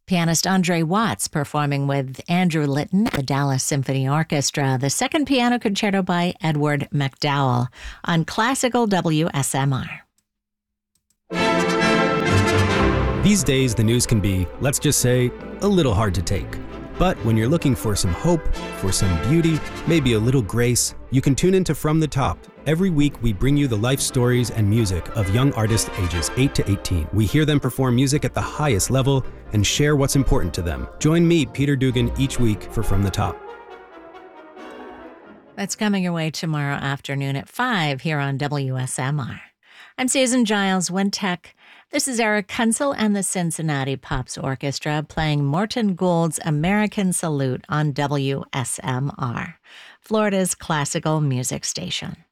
Pianist Andre Watts performing with Andrew Litton, the Dallas Symphony Orchestra, the second piano concerto by Edward McDowell on Classical WSMR. These days, the news can be, let's just say, a little hard to take. But when you're looking for some hope, for some beauty, maybe a little grace, you can tune into From the Top. Every week, we bring you the life stories and music of young artists ages 8 to 18. We hear them perform music at the highest level and share what's important to them. Join me, Peter Dugan, each week for From the Top. That's coming your way tomorrow afternoon at 5 here on WSMR. I'm Susan Giles, Wintech. This is Eric Kunzel and the Cincinnati Pops Orchestra playing Morton Gould's American Salute on WSMR, Florida's classical music station.